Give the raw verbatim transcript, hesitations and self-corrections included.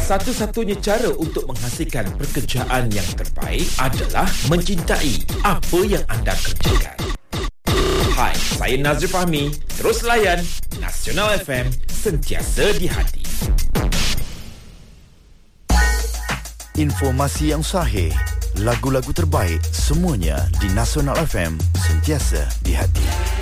Satu-satunya cara untuk menghasilkan pekerjaan yang terbaik adalah mencintai apa yang anda kerjakan. Hai, saya Nazri Fahmi. Terus layan Nasional F M, sentiasa di hati. Informasi yang sahih, lagu-lagu terbaik, semuanya di Nasional F M, sentiasa di hati.